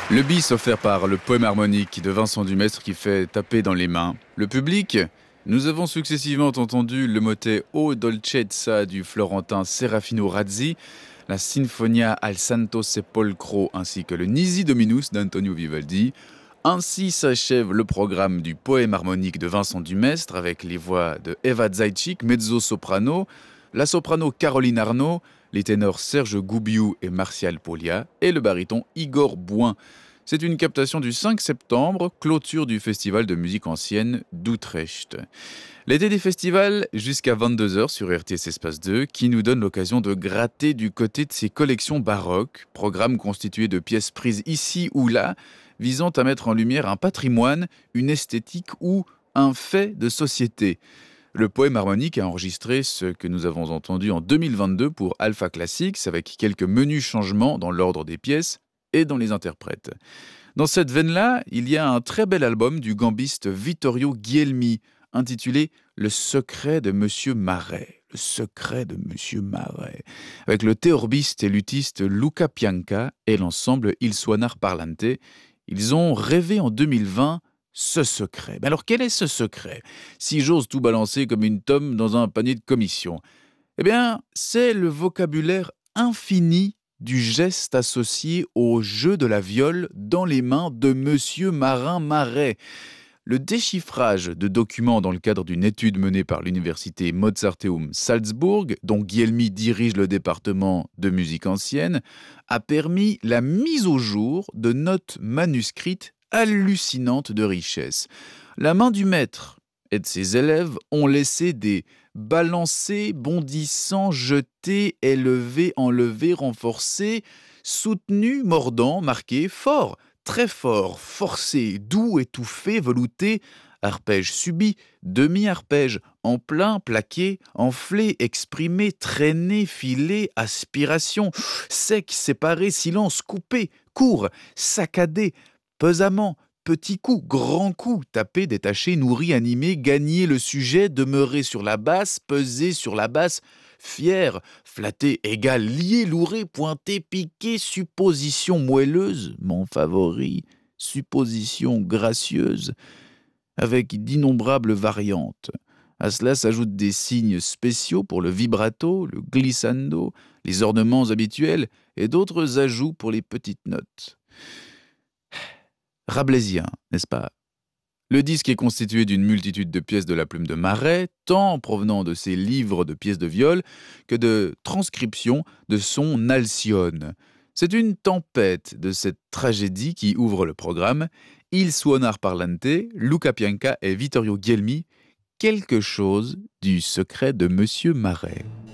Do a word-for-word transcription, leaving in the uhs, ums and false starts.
Le bis offert par le poème harmonique de Vincent Dumestre qui fait taper dans les mains. Le public, nous avons successivement entendu le motet O Dolcezza du Florentin Serafino Razzi, la Sinfonia al Santo Sepolcro ainsi que le Nisi Dominus d'Antonio Vivaldi. Ainsi s'achève le programme du poème harmonique de Vincent Dumestre avec les voix de Eva Zaitchik, mezzo-soprano, la soprano Caroline Arnaud, les ténors Serge Goubiou et Martial Polia et le baryton Igor Bouin. C'est une captation du cinq septembre, clôture du festival de musique ancienne d'Utrecht. L'été des festivals jusqu'à vingt-deux heures sur R T S Espace deux qui nous donne l'occasion de gratter du côté de ces collections baroques, programme constitué de pièces prises ici ou là, visant à mettre en lumière un patrimoine, une esthétique ou un fait de société. Le poème harmonique a enregistré ce que nous avons entendu en deux mille vingt-deux pour Alpha Classics avec quelques menus changements dans l'ordre des pièces et dans les interprètes. Dans cette veine-là, il y a un très bel album du gambiste Vittorio Guglielmi intitulé « Le secret de Monsieur Marais ». Le secret de Monsieur Marais. Avec le théorbiste et luthiste Luca Pianca et l'ensemble Il Suonar Parlante, ils ont rêvé en deux mille vingt ce secret. Mais alors quel est ce secret? Si j'ose tout balancer comme une tome dans un panier de commission. Eh bien, c'est le vocabulaire infini du geste associé au jeu de la viole dans les mains de Monsieur Marin Marais. Le déchiffrage de documents dans le cadre d'une étude menée par l'université Mozarteum Salzbourg, dont Guglielmi dirige le département de musique ancienne, a permis la mise au jour de notes manuscrites hallucinantes de richesse. La main du maître et de ses élèves ont laissé des balancés, bondissants, jetés, élevés, enlevés, renforcés, soutenus, mordants, marqués, forts, très forts, forcés, doux, étouffés, veloutés, arpège subi, demi-arpège, en plein, plaqué, enflé, exprimé, traîné, filé, aspiration, sec, séparé, silence, coupé, court, saccadé, pesamment, petit coup, grand coup, tapé, détaché, nourri, animé, gagner le sujet, demeurer sur la basse, peser sur la basse, fier, flatté, égal, lié, louré, pointé, piqué, supposition moelleuse, mon favori, supposition gracieuse, avec d'innombrables variantes. À cela s'ajoutent des signes spéciaux pour le vibrato, le glissando, les ornements habituels et d'autres ajouts pour les petites notes. Rabelaisien, n'est-ce pas? Le disque est constitué d'une multitude de pièces de la plume de Marais, tant provenant de ses livres de pièces de viol que de transcriptions de son Alcyone. C'est une tempête de cette tragédie qui ouvre le programme. Il Suonar Parlante, Luca Pianca et Vittorio Guglielmi, quelque chose du secret de Monsieur Marais.